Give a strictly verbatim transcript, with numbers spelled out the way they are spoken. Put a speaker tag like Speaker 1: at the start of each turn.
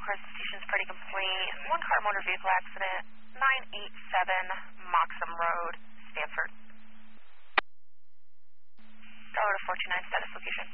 Speaker 1: car station's pretty complete. One car motor vehicle accident, nine eight seven Moxham Road, Stanford. Dollar to four two nine status location.